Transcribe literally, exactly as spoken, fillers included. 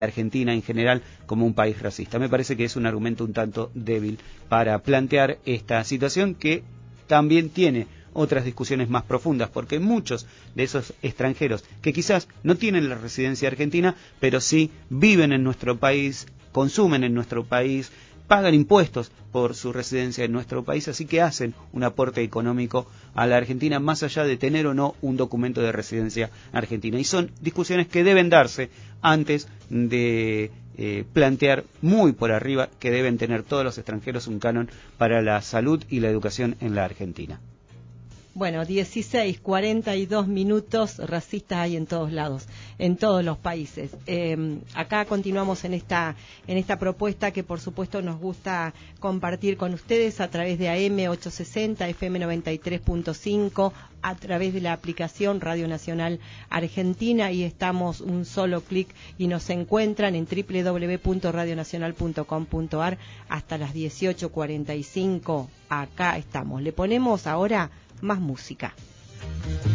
Argentina en general como un país racista. Me parece que es un argumento un tanto débil para plantear esta situación, que también tiene otras discusiones más profundas, porque muchos de esos extranjeros que quizás no tienen la residencia argentina, pero sí viven en nuestro país, consumen en nuestro país, pagan impuestos por su residencia en nuestro país, así que hacen un aporte económico a la Argentina más allá de tener o no un documento de residencia argentina. Y son discusiones que deben darse antes de eh, plantear muy por arriba que deben tener todos los extranjeros un canon para la salud y la educación en la Argentina. Bueno, dieciséis, cuarenta y dos minutos, racistas hay en todos lados, en todos los países. Eh, acá continuamos en esta en esta propuesta que por supuesto nos gusta compartir con ustedes a través de A M ochocientos sesenta, F M noventa y tres punto cinco, a través de la aplicación Radio Nacional Argentina, y estamos un solo clic y nos encuentran en doble u doble u doble u punto radio nacional punto com punto a r hasta las dieciocho cuarenta y cinco. Acá estamos. Le ponemos ahora más música.